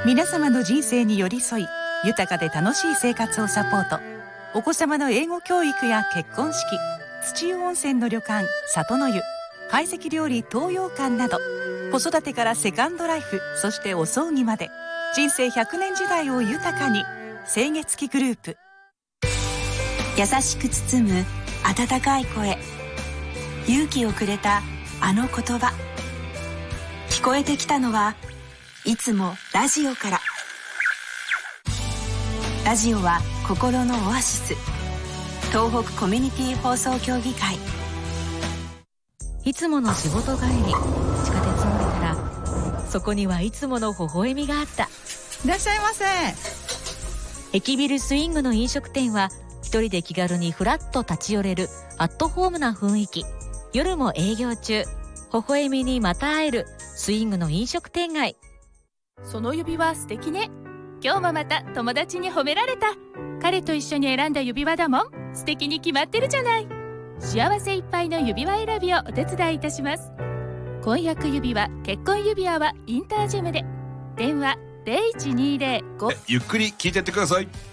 皆様の人生に寄り添い、豊かで楽しい生活をサポート。お子様の英語教育や結婚式、土湯温泉の旅館里の湯、懐石料理東洋館など、子育てからセカンドライフ、そしてお葬儀まで、人生100年時代を豊かに。清月記グループ。 優しく包む温かい声、勇気をくれたあの言葉、聞こえてきたのはいつもラジオから。ラジオは心のオアシス。東北コミュニティ放送協議会。 いつもの仕事帰り、地下鉄を降りたら、そこにはいつもの微笑みがあった。 いらっしゃいませ。 駅ビルスイングの飲食店は、一人で気軽にフラッと立ち寄れるアットホームな雰囲気。夜も営業中。微笑みにまた会えるスイングの飲食店街。 その指輪素敵ね。今日もまた友達に褒められた。彼と一緒に選んだ指輪だもん。素敵に決まってるじゃない。幸せいっぱいの指輪選びをお手伝いいたします。婚約指輪、結婚指輪はインタージェムで。電話0120。 ゆっくり聞いてってください。